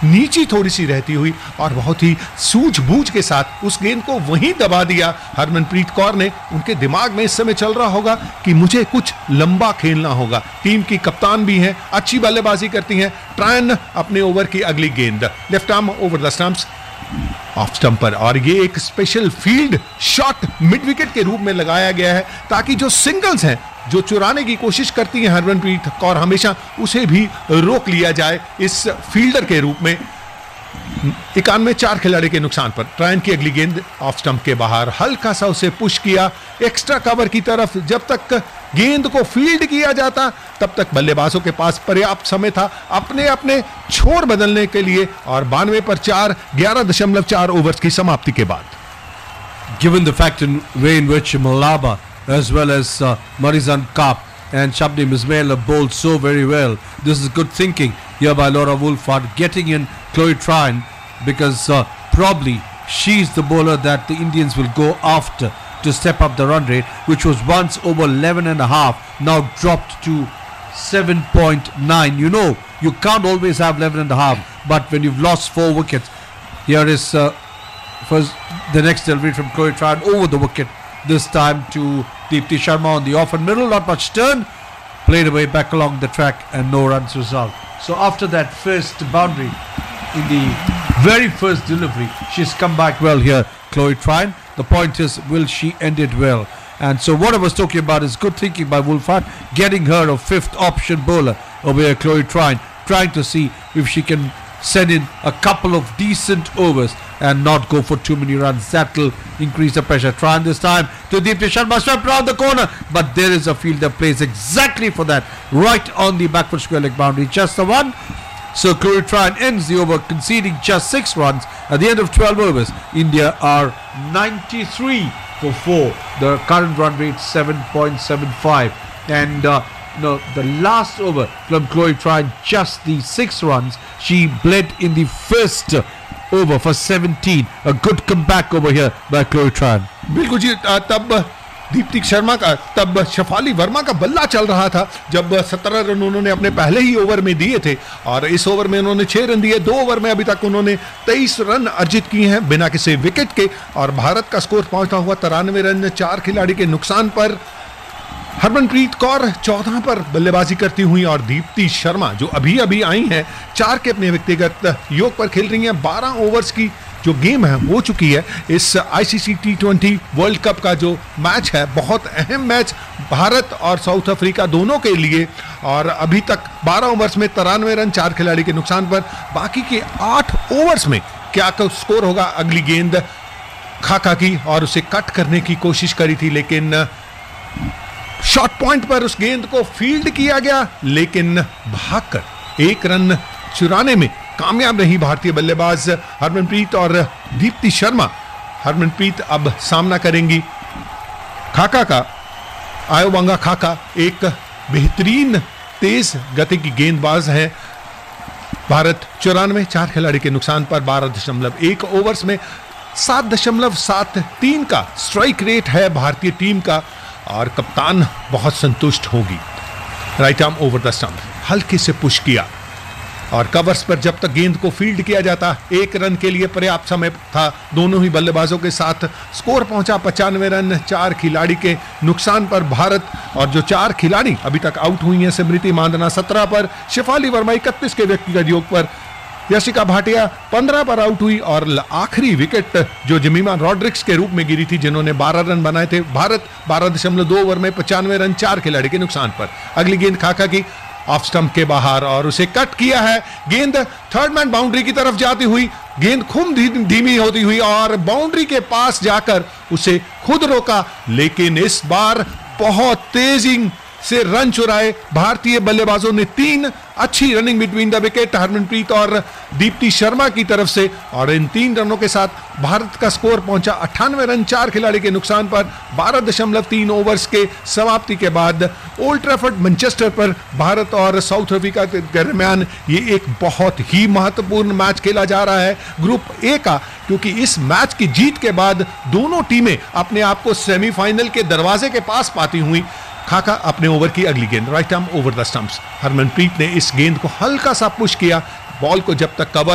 नीची थोड़ी सी रहती हुई और बहुत ही सूझबूझ के साथ उस गेंद को वहीं दबा दिया। हरमनप्रीत कौर ने, उनके दिमाग में इस समय चल रहा होगा कि मुझे कुछ लंबा खेलना होगा। टीम की कप्तान भी हैं, अच्छी बल्लेबाजी करती हैं। ट्रायन अपने ओवर की अगली गेंद left arm over the stumps, off stump पर, और ये एक special field shot mid wicket के रूप में लगाया गया है ताकि जो सिंगल्स हैं जो चुराने की कोशिश करती हैं हरमनप्रीत कौर हमेशा, उसे भी रोक लिया जाए इस फील्डर के रूप में। 91 4 खिलाड़ी के नुकसान पर ट्रायन की अगली गेंद ऑफ स्टंप के बाहर, हल्का सा उसे पुश किया एक्स्ट्रा कवर की तरफ। जब तक गेंद को फील्ड किया जाता तब तक बल्लेबाजों के पास पर्याप्त समय था अपने अपने छोर बदलने के लिए, और 92 पर 4 11.4 ओवर्स की समाप्ति के बाद। Given the fact in way in which Malaba as well as Marizan Kaap and Shabnim Ismail have bowled so very well, this is good thinking here by Laura Wolfhard, getting in Chloe Tryon, because probably she's the bowler that the Indians will go after to step up the run rate, which was once over 11.5, now dropped to 7.9. You know, you can't always have 11.5, but when you've lost 4 wickets, here is first the next delivery from Chloe Tryon over the wicket, this time to Deepti Sharma on the off and middle, not much turn, played away back along the track and no runs result. So after that first boundary in the very first delivery, she's come back well here, Chloe Tryon. The point is, will she end it well? And so what I was talking about is good thinking by Wolfhard, getting her a 5th option bowler over here, Chloe Tryon, trying to see if she can send in a couple of decent overs and not go for too many runs. That will increase the pressure. Tryon this time to Deepti Sharma, swept round the corner, but there is a field that plays exactly for that, right on the backward square leg boundary, just the one. So Chloe Tryon ends the over, conceding just 6 runs at the end of 12 overs. India are 93 for 4. The current run rate 7.75, and the last over from Chloe Tryon, just the 6 runs. She bled in the first over for 17. A good comeback over here by Chloe Tryon. बिल्कुल जी, तब दीप्ति शर्मा का, तब शफाली वर्मा का बल्ला चल रहा था जब 17 रन उन्होंने अपने पहले ही ओवर में दिए थे, और इस ओवर में उन्होंने 6 रन दिए। 2 ओवर में अभी तक उन्होंने 23 रन अर्जित किए हैं बिना किसी विकेट के, और भारत का स्कोर पहुंचता हुआ 93 रन 4 खिलाड़ी के नुकसान पर। हरमनप्रीत कौर 14 पर बल्लेबाजी करती हुई, और दीप्ति शर्मा जो अभी अभी आई हैं 4 के अपने व्यक्तिगत योग पर खेल रही हैं। 12 ओवर्स की जो गेम है हो चुकी है। इस आईसीसी T20 वर्ल्ड कप का जो मैच है, बहुत अहम मैच भारत और साउथ अफ्रीका दोनों के लिए, और अभी तक 12 ओवर्स में 93 रन 4 खिलाड़ी के नुकसान पर। बाकी के 8 ओवर्स में क्या स्कोर होगा? अगली गेंद खाका की, और उसे कट करने की कोशिश करी थी, लेकिन शॉर्ट पॉइंट पर उस गेंद को फील्ड किया गया, लेकिन भागकर 1 रन चुराने में कामयाब रही भारतीय बल्लेबाज हरमनप्रीत और दीप्ति शर्मा। हरमनप्रीत अब सामना करेंगी खाका का। आयोबंगा खाका एक बेहतरीन तेज गति की गेंदबाज है। भारत 94 4 खिलाड़ी के नुकसान पर 12.1 ओवर्स में 7.73 का स्ट्राइक रेट है भारतीय टीम का, और कप्तान बहुत संतुष्ट होगी। Right arm over the stump, हल्के से पुश किया, और कवर्स पर जब तक गेंद को फील्ड किया जाता 1 रन के लिए पर्याप्त समय था दोनों ही बल्लेबाजों के साथ। स्कोर पहुंचा 95 रन 4 खिलाड़ी के नुकसान पर भारत, और जो 4 खिलाड़ी अभी तक आउट हुई हैं, स्मृति मांदना 17 पर, शेफाली वर्मा 31 के व्यक्तिगत योग पर, यशिका भाटिया 15 पर आउट हुई, और आखिरी विकेट जो जमीमा रॉड्रिक्स के रूप में गिरी थी, जिन्होंने 12 रन बनाए थे। भारत 12.2 ओवर में 95 रन 4 खिलाड़ी के नुकसान पर। अगली गेंद खाका की, ऑफ स्टंप के बाहर, और उसे कट किया है। गेंद थर्ड मैन बाउंड्री की तरफ जाती हुई, गेंद खूब धीमी होती हुई और बाउंड्री के पास जाकर उसे खुद रोका, लेकिन इस बार बहुत तेजी से रन चुराए भारतीय बल्लेबाजों ने। 3 अच्छी running between the wicket Harmanpreet और दीप्ति शर्मा की तरफ से, और इन 3 रनों के साथ भारत का स्कोर पहुंचा 98 रन 4 खिलाड़ी के नुकसान पर। 12.3 ओवर्स के समाप्ति के बाद ओल्ड ट्रैफर्ड मैनचेस्टर पर भारत और साउथ अफ्रीका के दरमियान ये एक बहुत ही महत्वपूर्ण मैच खेला जा रहा है ग्रुप ए का, क्योंकि इस मैच की जीत के बाद दोनों टीमें अपने आप को सेमीफाइनल के दरवाजे के पास पाती हुई। खाका अपने ओवर की अगली गेंद, right arm over the stumps. Harmanpreet ने इस गेंद को हल्का सा पुश किया, बॉल को जब तक कवर